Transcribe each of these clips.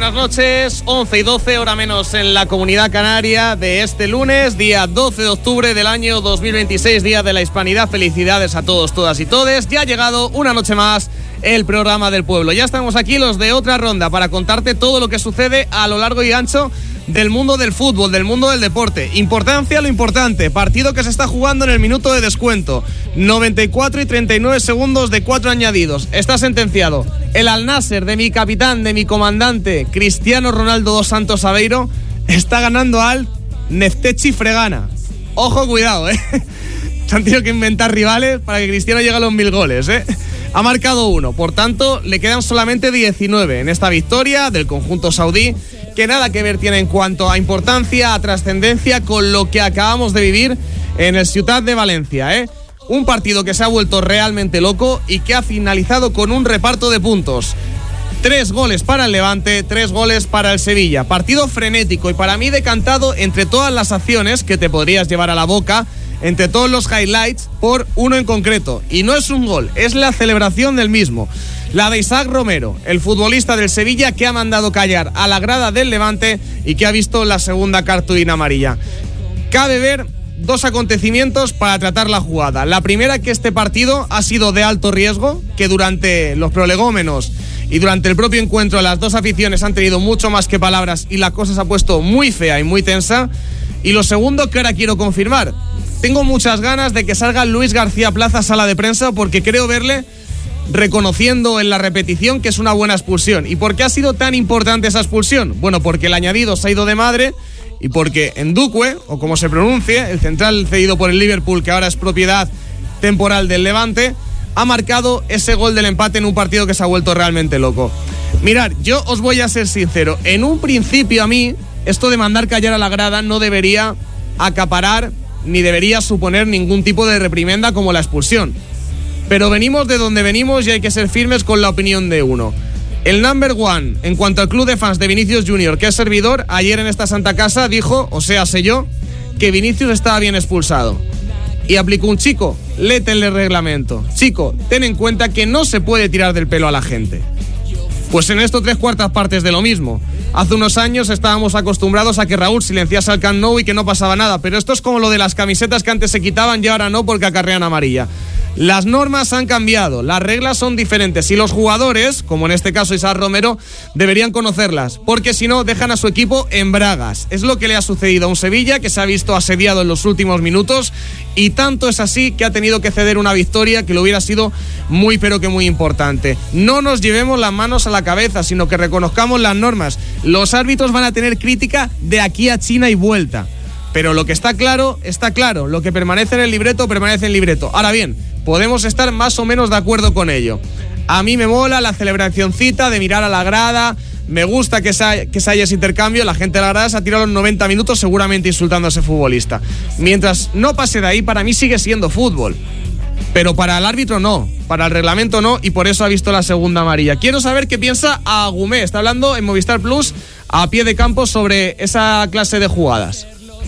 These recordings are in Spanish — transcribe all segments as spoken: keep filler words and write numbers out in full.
buenas noches. once y doce, hora menos en la Comunidad Canaria de este lunes, día doce de octubre del año dos mil veintiséis, día de la Hispanidad. Felicidades a todos, todas y todes. Ya ha llegado una noche más el programa del pueblo. Ya estamos aquí los de Otra Ronda para contarte todo lo que sucede a lo largo y ancho del mundo del fútbol, del mundo del deporte. Importancia lo importante, partido que se está jugando en el minuto de descuento, noventa y cuatro y treinta y nueve segundos de cuatro añadidos. Está sentenciado. El Al-Nasser de mi capitán, de mi comandante Cristiano Ronaldo dos Santos Aveiro, está ganando al Neftechi Fregana. Ojo, cuidado, eh se han tenido que inventar rivales para que Cristiano llegue a los mil goles, eh ha marcado uno, por tanto le quedan solamente diecinueve en esta victoria del conjunto saudí, que nada que ver tiene en cuanto a importancia, a trascendencia con lo que acabamos de vivir en el Ciutat de Valencia, ¿eh? Un partido que se ha vuelto realmente loco y que ha finalizado con un reparto de puntos. Tres goles para el Levante, tres goles para el Sevilla. Partido frenético y para mí decantado entre todas las acciones que te podrías llevar a la boca, entre todos los highlights, por uno en concreto. Y no es un gol, es la celebración del mismo. La de Isaac Romero, el futbolista del Sevilla que ha mandado callar a la grada del Levante y que ha visto la segunda cartulina amarilla. Cabe ver dos acontecimientos para tratar la jugada. La primera, que este partido ha sido de alto riesgo, que durante los prolegómenos y durante el propio encuentro las dos aficiones han tenido mucho más que palabras y la cosa se ha puesto muy fea y muy tensa. Y lo segundo, que ahora quiero confirmar. Tengo muchas ganas de que salga Luis García Plaza a sala de prensa, porque creo verle reconociendo en la repetición que es una buena expulsión. ¿Y por qué ha sido tan importante esa expulsión? Bueno, porque el añadido se ha ido de madre y porque Ndukwe, o como se pronuncie, el central cedido por el Liverpool, que ahora es propiedad temporal del Levante, ha marcado ese gol del empate en un partido que se ha vuelto realmente loco. Mirad, yo os voy a ser sincero, en un principio a mí esto de mandar callar a la grada no debería acaparar ni debería suponer ningún tipo de reprimenda como la expulsión. Pero venimos de donde venimos y hay que ser firmes con la opinión de uno. El number one en cuanto al club de fans de Vinicius Junior, que es servidor, ayer en esta santa casa dijo, o sea, sé yo, que Vinicius estaba bien expulsado. Y aplicó un chico, léete el reglamento. Chico, ten en cuenta que no se puede tirar del pelo a la gente. Pues en esto tres cuartas partes de lo mismo. Hace unos años estábamos acostumbrados a que Raúl silenciase al Camp Nou y que no pasaba nada, pero esto es como lo de las camisetas que antes se quitaban y ahora no porque acarrean amarilla. Las normas han cambiado, las reglas son diferentes y los jugadores, como en este caso Isaac Romero, deberían conocerlas, porque si no dejan a su equipo en bragas. Es lo que le ha sucedido a un Sevilla que se ha visto asediado en los últimos minutos, y tanto es así que ha tenido que ceder una victoria que le hubiera sido muy pero que muy importante. No nos llevemos las manos a la cabeza, sino que reconozcamos las normas. Los árbitros van a tener crítica de aquí a China y vuelta, pero lo que está claro, está claro. Lo que permanece en el libreto, permanece en el libreto. Ahora bien, podemos estar más o menos de acuerdo con ello. A mí me mola la celebracioncita de mirar a la grada, me gusta que se, haya, que se haya ese intercambio. La gente de la grada se ha tirado los noventa minutos seguramente insultando a ese futbolista. Mientras no pase de ahí, para mí sigue siendo fútbol. Pero para el árbitro no, para el reglamento no, y por eso ha visto la segunda amarilla. Quiero saber qué piensa Agumé, está hablando en Movistar Plus a pie de campo sobre esa clase de jugadas.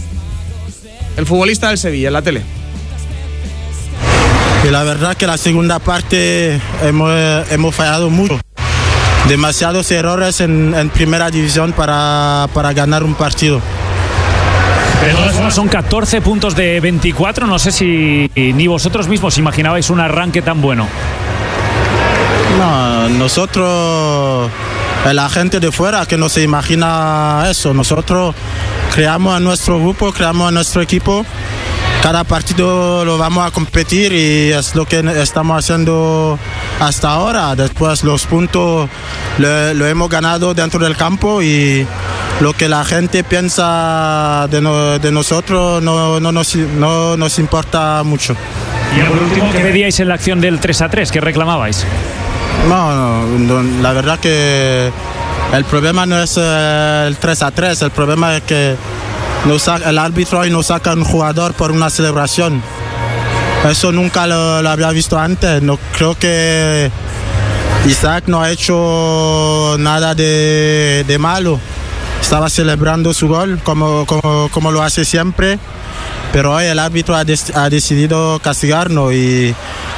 El futbolista del Sevilla, en la tele. Y la verdad que la segunda parte hemos, hemos fallado mucho. Demasiados errores en, en primera división para, para ganar un partido. Pero son catorce puntos de veinticuatro, no sé si ni vosotros mismos imaginabais un arranque tan bueno. No, nosotros, la gente de fuera que no se imagina eso. Nosotros creamos a nuestro grupo, creamos a nuestro equipo. Cada partido lo vamos a competir y es lo que estamos haciendo hasta ahora. Después los puntos lo, lo hemos ganado dentro del campo y lo que la gente piensa de, no, de nosotros no, no, nos, no nos importa mucho. Y por último, ¿qué pedíais en la acción del tres a tres? ¿Qué reclamabais? No, no, no, la verdad que el problema no es el tres a tres, el problema es que saca, el árbitro hoy no saca un jugador por una celebración. Eso nunca lo, lo había visto antes. No creo que Isaac no ha hecho nada de, de malo. Estaba celebrando su gol como, como, como lo hace siempre, pero hoy el árbitro ha, des, ha decidido castigarnos y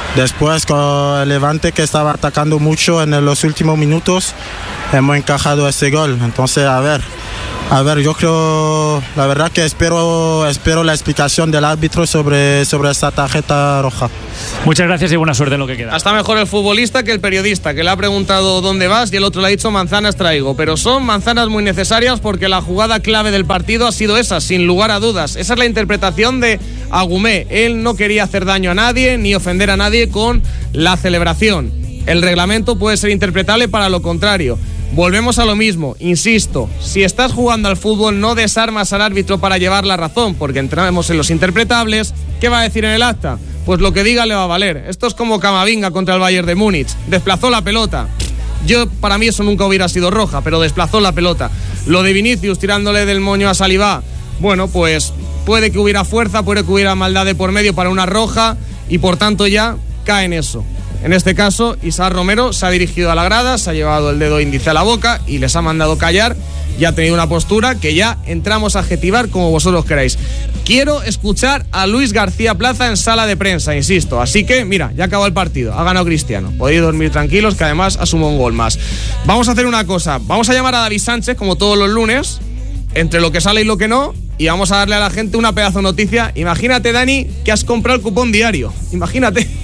Después con el Levante, que estaba atacando mucho en los últimos minutos, hemos encajado ese gol. Entonces, a ver, a ver, yo creo, la verdad que espero, espero la explicación del árbitro sobre, sobre esta tarjeta roja. Muchas gracias y buena suerte en lo que queda. Hasta mejor el futbolista que el periodista, que le ha preguntado dónde vas y el otro le ha dicho manzanas traigo. Pero son manzanas muy necesarias porque la jugada clave del partido ha sido esa, sin lugar a dudas. Esa es la interpretación de Agumé. Él no quería hacer daño a nadie ni ofender a nadie con la celebración. El reglamento puede ser interpretable para lo contrario. Volvemos a lo mismo, insisto, si estás jugando al fútbol no desarmas al árbitro para llevar la razón, porque entramos en los interpretables. ¿Qué va a decir en el acta? Pues lo que diga le va a valer. Esto es como Camavinga contra el Bayern de Múnich, desplazó la pelota. Yo, para mí eso nunca hubiera sido roja, pero desplazó la pelota. Lo de Vinicius tirándole del moño a Saliba, bueno, pues puede que hubiera fuerza, puede que hubiera maldad de por medio para una roja y por tanto ya cae en eso. En este caso, Isaac Romero se ha dirigido a la grada, se ha llevado el dedo índice a la boca y les ha mandado callar y ha tenido una postura que ya entramos a adjetivar como vosotros queráis. Quiero escuchar a Luis García Plaza en sala de prensa, insisto. Así que, mira, ya acabó el partido, ha ganado Cristiano. Podéis dormir tranquilos, que además asumo un gol más. Vamos a hacer una cosa, vamos a llamar a David Sánchez, como todos los lunes, entre lo que sale y lo que no, y vamos a darle a la gente una pedazo de noticia. Imagínate, Dani, que has comprado el cupón diario. Imagínate.